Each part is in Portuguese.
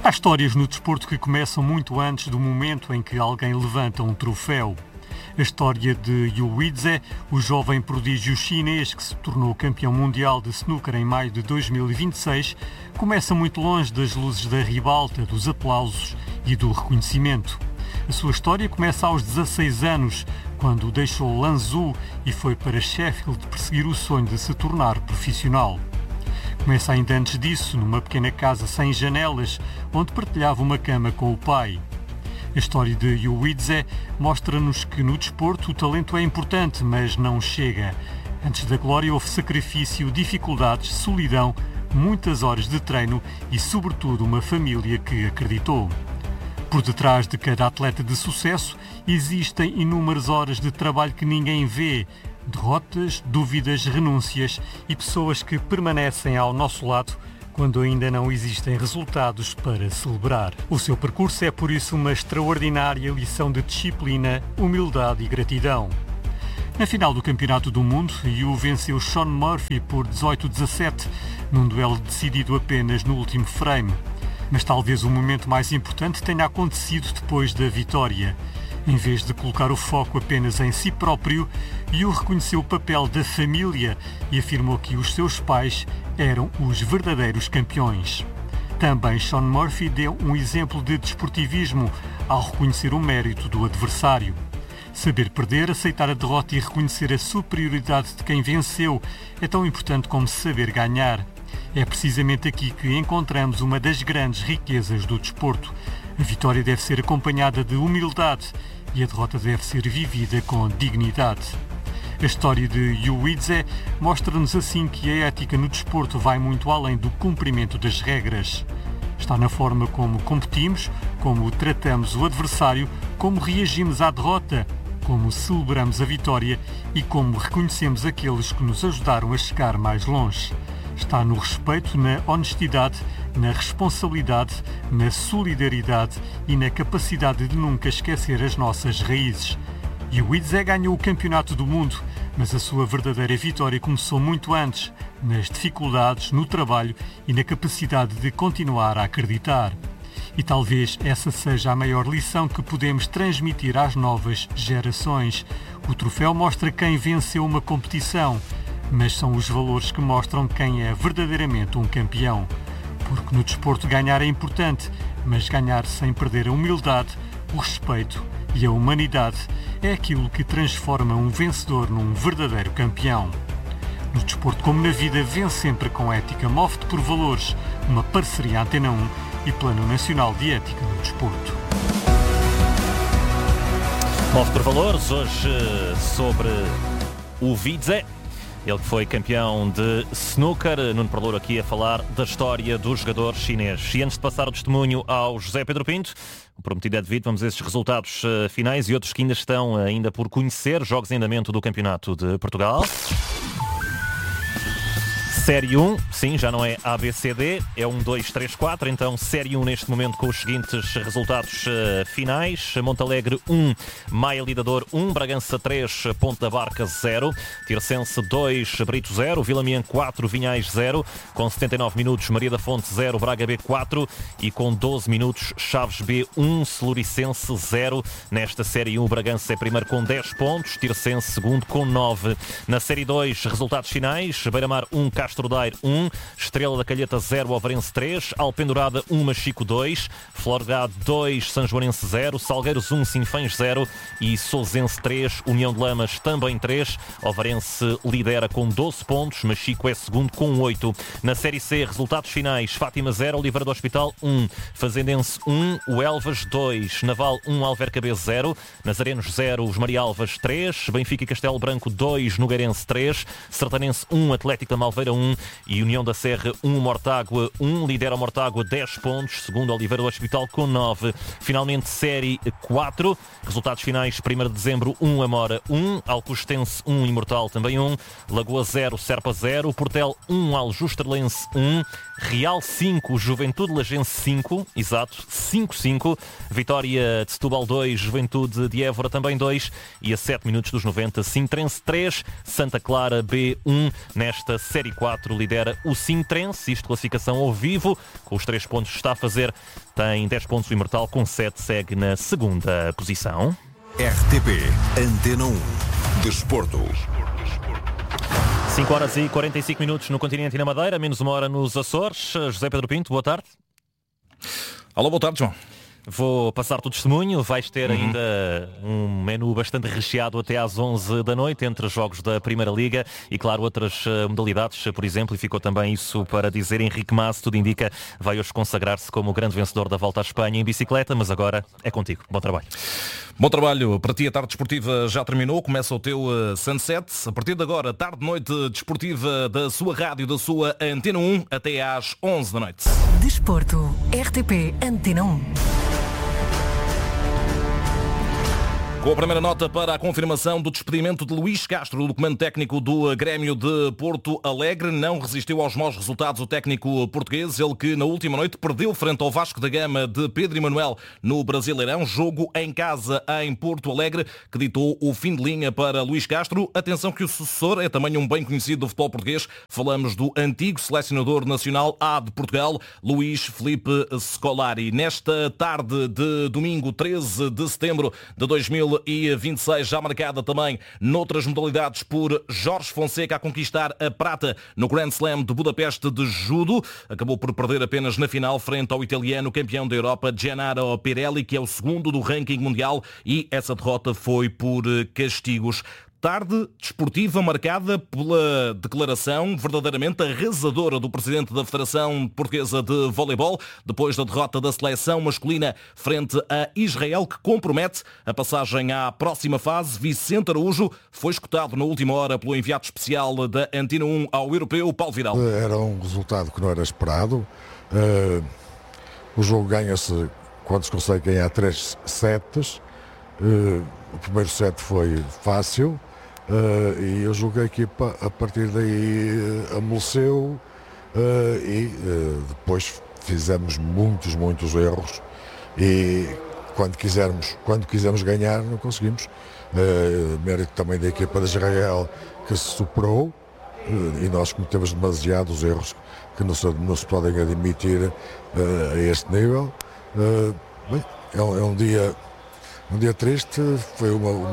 Há histórias no desporto que começam muito antes do momento em que alguém levanta um troféu. A história de Yu Weizhe, o jovem prodígio chinês que se tornou campeão mundial de snooker em maio de 2026, começa muito longe das luzes da ribalta, dos aplausos e do reconhecimento. A sua história começa aos 16 anos, quando deixou Lanzhou e foi para Sheffield perseguir o sonho de se tornar profissional. Começa ainda antes disso, numa pequena casa sem janelas, onde partilhava uma cama com o pai. A história de Yu Weizhe mostra-nos que no desporto o talento é importante, mas não chega. Antes da glória houve sacrifício, dificuldades, solidão, muitas horas de treino e, sobretudo, uma família que acreditou. Por detrás de cada atleta de sucesso existem inúmeras horas de trabalho que ninguém vê, derrotas, dúvidas, renúncias e pessoas que permanecem ao nosso lado quando ainda não existem resultados para celebrar. O seu percurso é por isso uma extraordinária lição de disciplina, humildade e gratidão. Na final do Campeonato do Mundo, Yu venceu Shaun Murphy por 18-17, num duelo decidido apenas no último frame. Mas talvez o momento mais importante tenha acontecido depois da vitória. Em vez de colocar o foco apenas em si próprio, Yu reconheceu o papel da família e afirmou que os seus pais eram os verdadeiros campeões. Também Shaun Murphy deu um exemplo de desportivismo ao reconhecer o mérito do adversário. Saber perder, aceitar a derrota e reconhecer a superioridade de quem venceu é tão importante como saber ganhar. É precisamente aqui que encontramos uma das grandes riquezas do desporto. A vitória deve ser acompanhada de humildade e a derrota deve ser vivida com dignidade. A história de Yu Weizhe mostra-nos assim que a ética no desporto vai muito além do cumprimento das regras. Está na forma como competimos, como tratamos o adversário, como reagimos à derrota, como celebramos a vitória e como reconhecemos aqueles que nos ajudaram a chegar mais longe. Está no respeito, na honestidade, na responsabilidade, na solidariedade e na capacidade de nunca esquecer as nossas raízes. Yu Weizhe ganhou o Campeonato do Mundo, mas a sua verdadeira vitória começou muito antes, nas dificuldades, no trabalho e na capacidade de continuar a acreditar. E talvez essa seja a maior lição que podemos transmitir às novas gerações. O troféu mostra quem venceu uma competição, mas são os valores que mostram quem é verdadeiramente um campeão. Porque no desporto ganhar é importante, mas ganhar sem perder a humildade, o respeito e a humanidade é aquilo que transforma um vencedor num verdadeiro campeão. No desporto, como na vida, vence sempre com ética. Move-te por valores. Uma parceria Antena 1 e Plano Nacional de Ética no Desporto. Move por valores, hoje sobre o Weizhe. Ele que foi campeão de snooker. Nuno Perlouro aqui a falar da história do jogador chinês. E antes de passar o testemunho ao José Pedro Pinto, o prometido é devido, vamos a esses resultados finais e outros que ainda estão ainda por conhecer. Jogos em andamento do Campeonato de Portugal. Série 1, sim, já não é ABCD, é 1, 2, 3, 4, então Série 1 neste momento com os seguintes resultados finais. Montalegre 1, Maia Lidador 1, Bragança 3, Ponte da Barca 0, Tirsense 2, Brito 0, Vilamian 4, Vinhais 0, com 79 minutos Maria da Fonte 0, Braga B 4 e com 12 minutos Chaves B 1, Celuricense 0. Nesta Série 1 Bragança é primeiro com 10 pontos, Tirsense segundo com 9. Na Série 2 resultados finais, Beira-Mar 1, Castro Daire 1, Estrela da Calheta 0, Alvarense 3, Alpendurada 1, Machico 2, Florgado 2, São Joanense 0, Salgueiros 1, Sinfãs 0 e Sousense 3, União de Lamas também 3. Alvarense lidera com 12 pontos, Machico é segundo com 8. Na Série C, resultados finais, Fátima 0, Oliveira do Hospital 1, Fazendense 1, o Elvas 2, Naval 1, Alvercabe 0, Nazarenos 0, os Marialvas 3, Benfica e Castelo Branco 2, Nogueirense 3, Sertanense 1, Atlético da Malveira 1 e União da Serra 1, Mortágua 1, lidera o Mortágua 10 pontos, segundo Oliveira do Hospital com 9. Finalmente Série 4, resultados finais, 1º de dezembro 1, Amora 1, Alcostense 1, Imortal também 1, Lagoa 0, Serpa 0, Portel 1, Aljustreleense 1, Real 5, Juventude Lagense 5, exato, 5-5. Vitória de Setúbal 2, Juventude de Évora também 2. E a 7 minutos dos 90, Sintrense 3, Santa Clara B1. Nesta Série 4 lidera o Sintrense, isto classificação ao vivo, com os 3 pontos que está a fazer. Tem 10 pontos o Imortal, com 7 segue na segunda posição. RTP Antena 1 Desporto. 5 horas e 45 minutos no continente e na Madeira, menos uma hora nos Açores. José Pedro Pinto, boa tarde. Alô, boa tarde, João. Vou passar-te o testemunho. Vais ter ainda um menu bastante recheado até às 11 da noite, entre jogos da Primeira Liga e, claro, outras modalidades. Por exemplo, e ficou também isso para dizer, Henrique Mas, tudo indica, vai hoje consagrar-se como o grande vencedor da Volta à Espanha em bicicleta, mas agora é contigo. Bom trabalho. Bom trabalho. Para ti a tarde desportiva já terminou, começa o teu Sunset. A partir de agora, tarde-noite desportiva da sua rádio, da sua Antena 1, até às 11 da noite. Desporto, RTP Antena 1. Com a primeira nota para a confirmação do despedimento de Luís Castro, o comando técnico do Grêmio de Porto Alegre. Não resistiu aos maus resultados o técnico português, ele que na última noite perdeu frente ao Vasco da Gama de Pedro Emanuel no Brasileirão, jogo em casa em Porto Alegre, que ditou o fim de linha para Luís Castro. Atenção que o sucessor é também um bem conhecido do futebol português. Falamos do antigo selecionador nacional A de Portugal, Luís Filipe Scolari. Nesta tarde de domingo, 13 de setembro de 2026, já marcada também noutras modalidades por Jorge Fonseca a conquistar a prata no Grand Slam de Budapeste de judo. Acabou por perder apenas na final frente ao italiano campeão da Europa, Gennaro Pirelli, que é o segundo do ranking mundial, e essa derrota foi por castigos. Tarde desportiva marcada pela declaração verdadeiramente arrasadora do presidente da Federação Portuguesa de Voleibol, depois da derrota da seleção masculina frente a Israel, que compromete a passagem à próxima fase. Vicente Araújo foi escutado na última hora pelo enviado especial da Antena 1 ao europeu, Paulo Vidal. Era um resultado que não era esperado. O jogo ganha-se quando se consegue ganhar 3 sets. O primeiro set foi fácil. E eu julgo que a equipa a partir daí amoleceu e depois fizemos muitos erros e quando quisemos ganhar não conseguimos. Mérito também da equipa de Israel, que se superou, e nós cometemos demasiados erros que não se podem admitir a este nível. Bem, é um dia triste, foi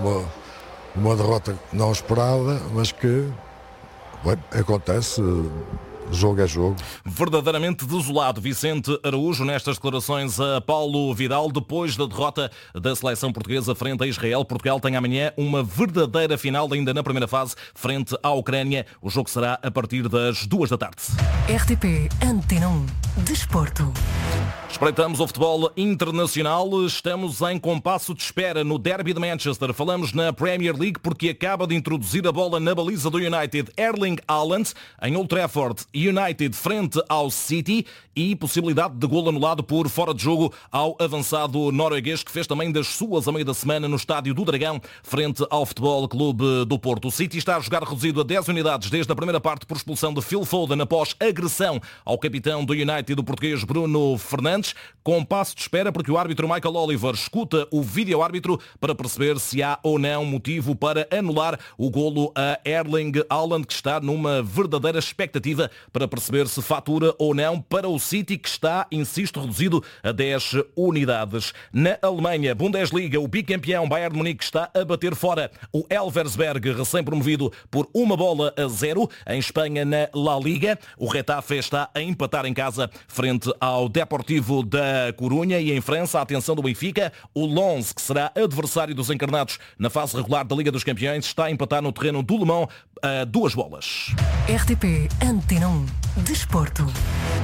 uma derrota não esperada, mas que acontece, jogo é jogo. Verdadeiramente desolado Vicente Araújo nestas declarações a Paulo Vidal, depois da derrota da seleção portuguesa frente a Israel. Portugal tem amanhã uma verdadeira final ainda na primeira fase frente à Ucrânia. O jogo será a partir das 2 da tarde. RTP Antena 1 Desporto. Espreitamos o futebol internacional, estamos em compasso de espera no derby de Manchester. Falamos na Premier League porque acaba de introduzir a bola na baliza do United. Erling Haaland em Old Trafford, United frente ao City, e possibilidade de golo anulado por fora de jogo ao avançado norueguês, que fez também das suas a meio da semana no Estádio do Dragão frente ao Futebol Clube do Porto. O City está a jogar reduzido a 10 unidades desde a primeira parte por expulsão de Phil Foden após agressão ao capitão do United, o português Bruno Fernandes. Compasso de espera porque o árbitro Michael Oliver escuta o vídeo-árbitro para perceber se há ou não motivo para anular o golo a Erling Haaland, que está numa verdadeira expectativa para perceber se fatura ou não para o City, que está, insisto, reduzido a 10 unidades. Na Alemanha, Bundesliga, o bicampeão Bayern de Munique está a bater fora o Elversberg, recém-promovido por 1-0. Em Espanha, na La Liga, o Getafe está a empatar em casa frente ao Deportivo da Corunha. E em França, a atenção do Benfica, o Lens, que será adversário dos encarnados na fase regular da Liga dos Campeões, está a empatar no terreno do Le Mans a 2 bolas. RTP Antena 1 Desporto.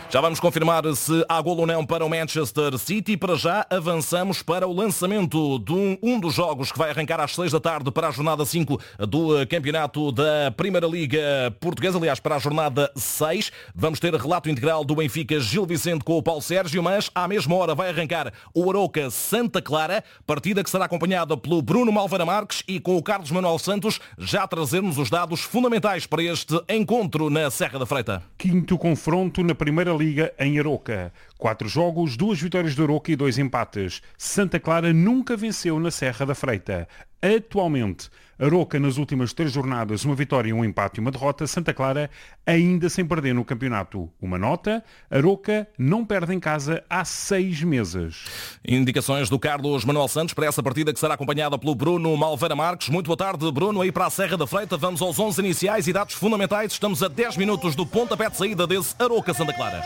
Já vamos confirmar se há golo ou não para o Manchester City. Para já avançamos para o lançamento de um dos jogos que vai arrancar às 6 da tarde para a jornada 5 do campeonato da Primeira Liga Portuguesa, aliás, para a jornada 6. Vamos ter relato integral do Benfica Gil Vicente com o Paulo Sérgio, mas à mesma hora vai arrancar o Arouca Santa Clara, partida que será acompanhada pelo Bruno Malveira Marques e com o Carlos Manuel Santos, já a trazermos os dados fundamentais para este encontro na Serra da Freita. Quinto confronto na Primeira Liga em Arouca. 4 jogos, 2 vitórias do Arouca e 2 empates. Santa Clara nunca venceu na Serra da Freita. Atualmente, Arouca nas últimas 3 jornadas, uma vitória, um empate e uma derrota. Santa Clara ainda sem perder no campeonato. Uma nota, Arouca não perde em casa há 6 meses. Indicações do Carlos Manuel Santos para essa partida que será acompanhada pelo Bruno Malveira Marques. Muito boa tarde, Bruno, aí para a Serra da Freita. Vamos aos 11 iniciais e dados fundamentais. Estamos a 10 minutos do pontapé de saída desse Arouca Santa Clara.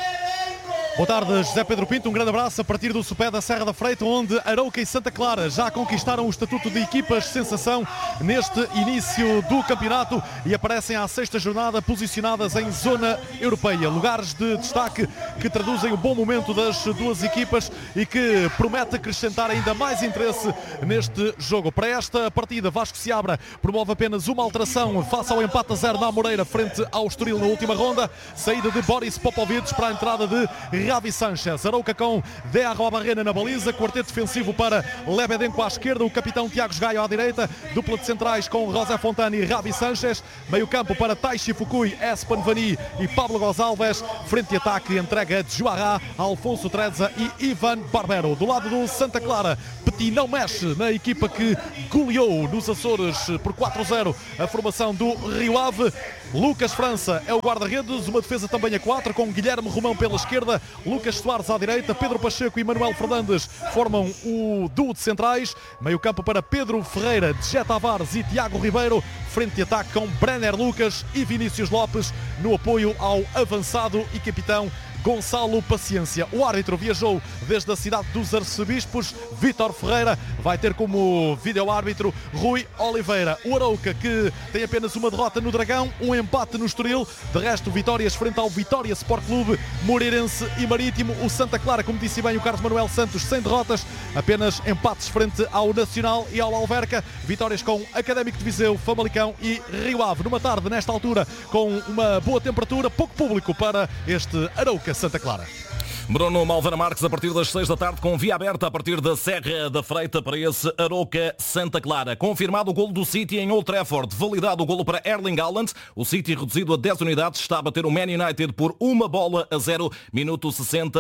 Boa tarde, José Pedro Pinto, um grande abraço a partir do sopé da Serra da Freita, onde Arouca e Santa Clara já conquistaram o estatuto de equipas sensação neste início do campeonato e aparecem à 6ª jornada posicionadas em zona europeia. Lugares de destaque que traduzem o bom momento das duas equipas e que promete acrescentar ainda mais interesse neste jogo. Para esta partida, Vasco Seabra promove apenas uma alteração face ao empate a 0 na Amoreira frente ao Estoril na última ronda. Saída de Boris Popovic para a entrada de Ravi Sanchez. Arouca com Dea Robarrena na baliza, quarteto defensivo para Lebedenko à esquerda, o capitão Tiago Gaio à direita, dupla de centrais com José Fontana e Ravi Sanchez, meio campo para Taishi Fukui, Espan Vani e Pablo Gonçalves, frente e ataque entrega de Juará, Alfonso Treza e Ivan Barbero. Do lado do Santa Clara, Petit não mexe na equipa que goleou nos Açores por 4-0 a formação do Rio Ave. Lucas França é o guarda-redes, uma defesa também a 4 com Guilherme Romão pela esquerda, Lucas Soares à direita, Pedro Pacheco e Manuel Fernandes formam o duo de centrais, meio campo para Pedro Ferreira, Djé Tavares e Tiago Ribeiro, frente de ataque com Brenner Lucas e Vinícius Lopes no apoio ao avançado e capitão Gonçalo Paciência. O árbitro viajou desde a cidade dos Arcebispos. Vítor Ferreira vai ter como vídeo-árbitro Rui Oliveira. O Arouca, que tem apenas uma derrota no Dragão, um empate no Estoril. De resto, vitórias frente ao Vitória Sport Clube, Moreirense e Marítimo. O Santa Clara, como disse bem o Carlos Manuel Santos, sem derrotas, apenas empates frente ao Nacional e ao Alverca. Vitórias com Académico de Viseu, Famalicão e Rio Ave. Numa tarde, nesta altura, com uma boa temperatura, pouco público para este Arouca Santa Clara. Bruno Malveira Marques a partir das 6 da tarde com via aberta a partir da Serra da Freita para esse Arouca Santa Clara. Confirmado o golo do City em Old Trafford, validado o golo para Erling Haaland. O City reduzido a 10 unidades está a bater o Man United por 1-0, minuto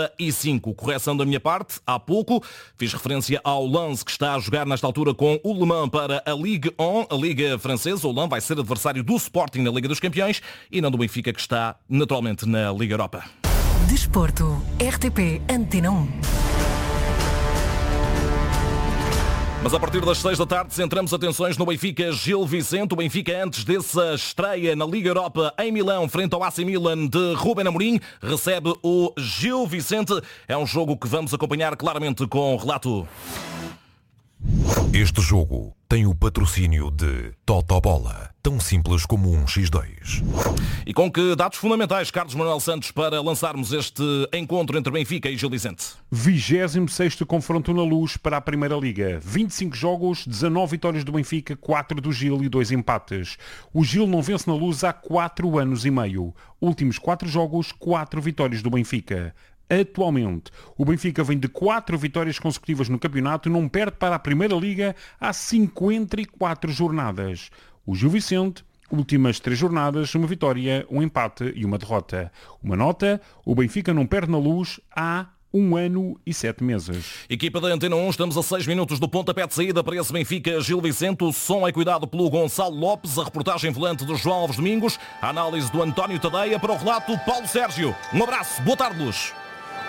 65. Correção da minha parte, há pouco fiz referência ao Lens que está a jogar nesta altura com o Le Mans para a Ligue 1, a Liga Francesa. O Lens vai ser adversário do Sporting na Liga dos Campeões e não do Benfica que está naturalmente na Liga Europa. Desporto, RTP Antena 1. Mas a partir das 6 da tarde centramos atenções no Benfica Gil Vicente. O Benfica, antes dessa estreia na Liga Europa em Milão, frente ao AC Milan de Ruben Amorim, recebe o Gil Vicente. É um jogo que vamos acompanhar claramente com o relato. Este jogo tem o patrocínio de Totobola, tão simples como um X2. E com que dados fundamentais, Carlos Manuel Santos, para lançarmos este encontro entre Benfica e Gil Vicente? 26º confronto na Luz para a Primeira Liga. 25 jogos, 19 vitórias do Benfica, 4 do Gil e 2 empates. O Gil não vence na Luz há 4 anos e meio. Últimos 4 jogos, 4 vitórias do Benfica. Atualmente, o Benfica vem de 4 vitórias consecutivas no campeonato e não perde para a Primeira Liga há 54 jornadas. O Gil Vicente, últimas 3 jornadas, uma vitória, um empate e uma derrota. Uma nota, o Benfica não perde na Luz há 1 ano e 7 meses. Equipa da Antena 1, estamos a 6 minutos do pontapé de saída para esse Benfica Gil Vicente. O som é cuidado pelo Gonçalo Lopes, a reportagem volante do João Alves Domingos, a análise do António Tadeia, para o relato Paulo Sérgio. Um abraço, boa tarde, Luz.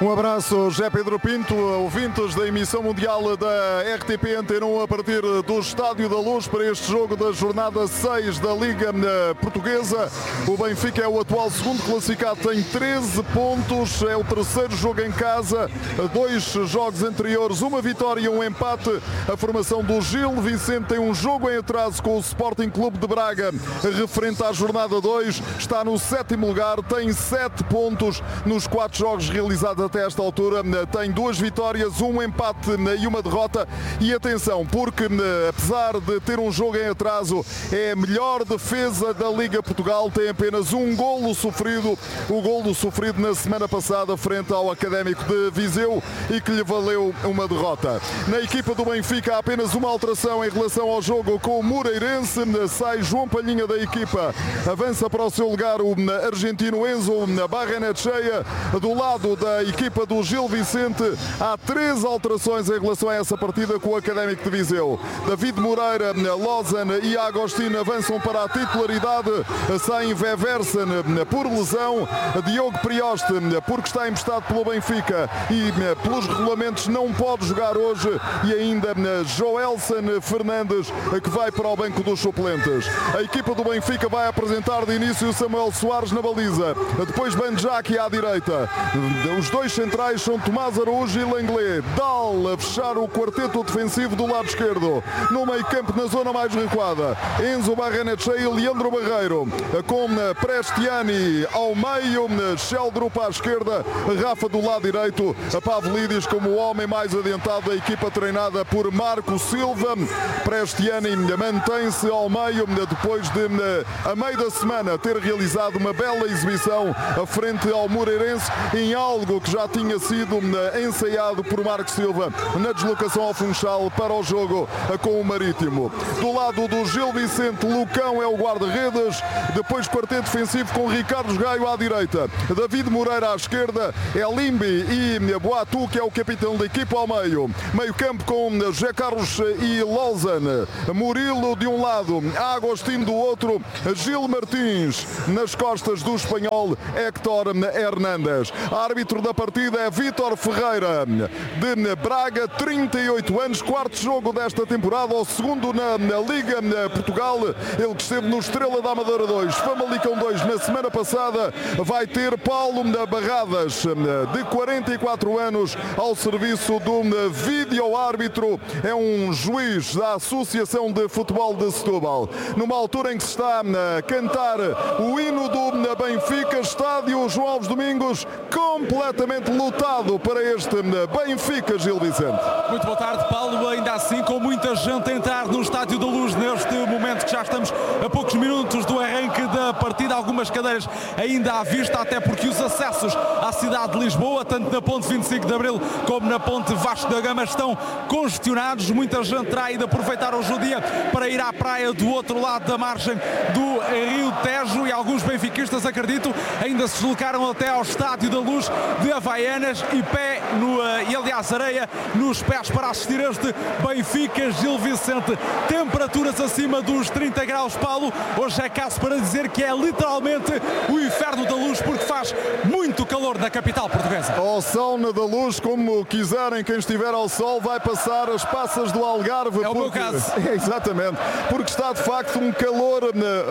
Um abraço, José Pedro Pinto, ouvintes da emissão mundial da RTP Antena 1 a partir do Estádio da Luz para este jogo da jornada 6 da Liga Portuguesa. O Benfica é o atual segundo classificado, tem 13 pontos, é o terceiro jogo em casa, 2 jogos anteriores, uma vitória e um empate. A formação do Gil Vicente tem um jogo em atraso com o Sporting Clube de Braga, referente à jornada 2, está no 7º lugar, tem 7 pontos nos 4 jogos realizados até esta altura, tem 2 vitórias, um empate e uma derrota. E atenção, porque apesar de ter um jogo em atraso, é a melhor defesa da Liga Portugal, tem apenas um golo sofrido, o golo sofrido na semana passada frente ao Académico de Viseu e que lhe valeu uma derrota. Na equipa do Benfica há apenas uma alteração em relação ao jogo com o Moreirense, sai João Palhinha da equipa, avança para o seu lugar o argentino Enzo Barrenetxea. Do lado da equipa do Gil Vicente há 3 alterações em relação a essa partida com o Académico de Viseu. David Moreira, Lozan e Agostinho avançam para a titularidade, saem Veversen por lesão, Diogo Prioste porque está emprestado pelo Benfica e pelos regulamentos não pode jogar hoje, e ainda Joelson Fernandes que vai para o banco dos suplentes. A equipa do Benfica vai apresentar de início Samuel Soares na baliza, depois Banjaki à direita. Os 2 centrais são Tomás Araújo e Lenglet. Dal a fechar o quarteto defensivo do lado esquerdo. No meio campo, na zona mais recuada, Enzo Barrenetxea e Leandro Barreiro, com Prestiani ao meio, Sheldrup à esquerda, Rafa do lado direito, Pavlidis como o homem mais adiantado da equipa treinada por Marco Silva. Prestiani mantém-se ao meio depois de, a meio da semana, ter realizado uma bela exibição frente ao Moreirense, em algo que já tinha sido ensaiado por Marco Silva na deslocação ao Funchal para o jogo com o Marítimo. Do lado do Gil Vicente, Lucão é o guarda-redes, depois quarteto defensivo com Ricardo Gaio à direita, David Moreira à esquerda, Elimbi e Boatu, que é o capitão da equipa, ao meio. Meio campo com José Carlos e Lozan, Murilo de um lado, Agostinho do outro, Gil Martins nas costas do espanhol Héctor Hernández. Árbitro da partida é Vítor Ferreira de Braga, 38 anos, 4º jogo desta temporada, ao segundo na Liga Portugal. Ele que esteve no Estrela da Amadora 2, Famalicão 2 na semana passada. Vai ter Paulo Barradas, de 44 anos, ao serviço do vídeo-árbitro. É um juiz da Associação de Futebol de Setúbal. Numa altura em que se está a cantar o hino do Benfica, estádio João Alves Domingos completamente lotado para este Benfica, Gil Vicente. Muito boa tarde, Paulo. Ainda assim, com muita gente a entrar no Estádio da Luz neste momento que já estamos a poucos minutos do arranque da partida. Algumas cadeiras ainda à vista, até porque os acessos à cidade de Lisboa, tanto na ponte 25 de Abril como na ponte Vasco da Gama, estão congestionados. Muita gente terá ido aproveitar hoje o dia para ir à praia do outro lado da margem do Rio Tejo, e alguns benfiquistas, acredito, ainda se deslocaram até ao Estádio da Luz de Havaianas e aliás areia nos pés para assistir este Benfica Gil Vicente. Temperaturas acima dos 30 graus, Paulo. Hoje é caso para dizer que é literalmente o inferno da luz, porque faz muito calor na capital portuguesa. Ao sauna da luz, como quiserem, quem estiver ao sol vai passar as passas do Algarve. É o meu caso. Exatamente, porque está de facto um calor,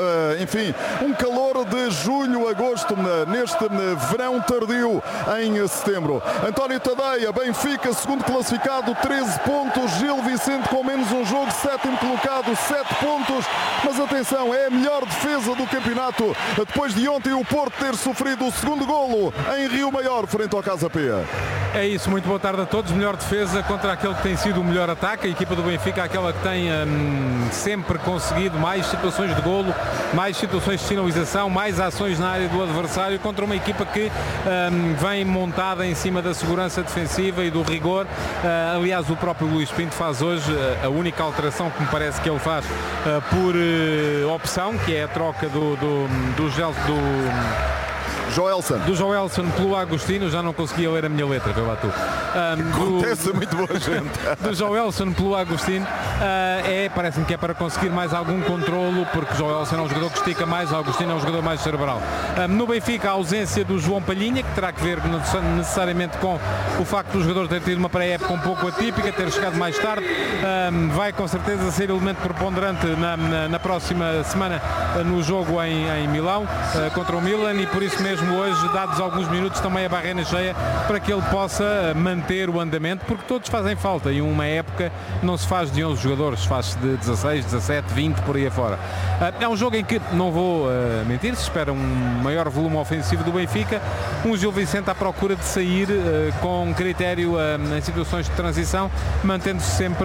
um calor de julho, agosto, neste verão tardio em setembro. António Tadeia, Benfica, segundo classificado, 13 pontos. Gil Vicente com menos um jogo, 7º colocado, 7 pontos. Mas atenção, é a melhor defesa do campeonato, depois de ontem o Porto ter sofrido o segundo golo em Rio Maior, frente ao Casa Pia. É isso, muito boa tarde a todos. Melhor defesa contra aquele que tem sido o melhor ataque. A equipa do Benfica, aquela que tem sempre conseguido mais situações de golo, mais situações de finalização, mais ações na área do adversário, contra uma equipa que vem montada em cima da segurança defensiva e do rigor. Aliás, o próprio Luís Pinto faz hoje a única alteração que me parece que ele faz por opção, que é a troca do Joelson. Do Joelson pelo Agostinho, já não conseguia ler a minha letra, vê lá tu. Acontece muito boa gente. Do Joelson pelo Agostinho, parece-me que é para conseguir mais algum controlo, porque Joelson é um jogador que estica mais, o Agostinho é um jogador mais cerebral. No Benfica, a ausência do João Palhinha, que terá que ver necessariamente com o facto do jogador ter tido uma pré-época um pouco atípica, ter chegado mais tarde, vai com certeza ser elemento preponderante na próxima semana no jogo em Milão contra o Milan, e por isso mesmo hoje, dados alguns minutos, também a barreira cheia para que ele possa manter o andamento, porque todos fazem falta e uma época não se faz de 11 jogadores, faz-se de 16, 17, 20 por aí afora. É um jogo em que, não vou mentir, se espera um maior volume ofensivo do Benfica, um Gil Vicente à procura de sair com critério em situações de transição, mantendo-se sempre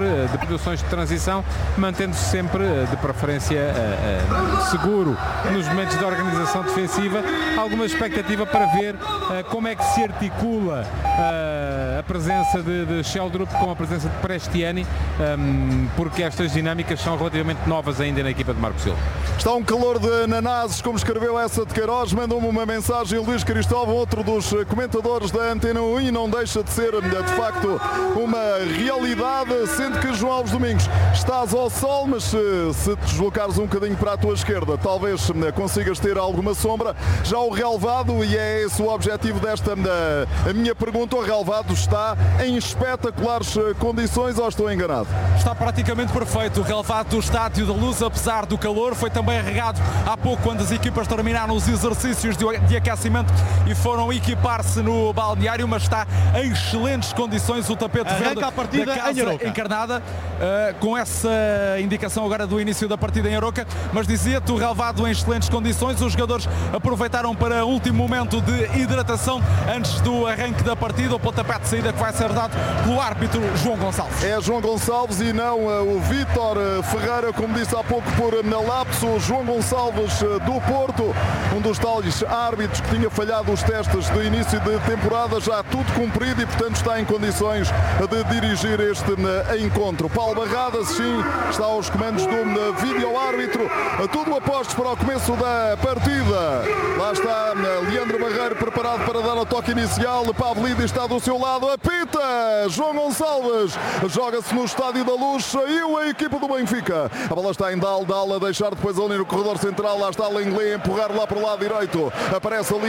de preferência seguro nos momentos de organização defensiva. Alguma expectativa para ver como é que se articula a presença de Sheldrup com a presença de Prestiani, porque estas dinâmicas são relativamente novas ainda na equipa de Marco Silva. Está um calor de ananases, como escreveu essa de Queiroz. Mandou-me uma mensagem Luís Cristóvão, outro dos comentadores da Antena 1, e não deixa de ser de facto uma realidade, sendo que, João Alves Domingos, estás ao sol, mas se te deslocares um bocadinho para a tua esquerda, talvez consigas ter alguma sombra. Já o relevado, e é esse o objetivo desta a minha pergunta, o relevado está em espetaculares condições, ou estou enganado? Está praticamente perfeito o relevado do Estádio da Luz, apesar do calor. Foi também regado há pouco, quando as equipas terminaram os exercícios de aquecimento e foram equipar-se no balneário, mas está em excelentes condições o tapete verde a partida da Casa Encarnada, com essa indicação agora do início da partida em Aroca. Mas dizia-te, o relevado em excelentes condições. Os jogadores aproveitaram para o último momento de hidratação antes do arranque da partida. O pontapé de saída que vai ser dado pelo árbitro João Gonçalves. É João Gonçalves e não o Vítor Ferreira, como disse há pouco por lapso. João Gonçalves do Porto, um dos tais árbitros que tinha falhado os testes do início de temporada, já tudo cumprido e portanto está em condições de dirigir este encontro. Paulo Barradas, sim, está aos comandos do vídeo-árbitro. Tudo apostos para o começo da partida. Lá está Leandro Barreiro preparado para dar o toque inicial. Pavlidis está do seu lado, apita João Gonçalves. Joga-se no Estádio da Luz, saiu a equipa do Benfica. A bola está em Dal a deixar depois ali no corredor central. Lá está Lenglet a empurrar lá para o lado direito. Aparece ali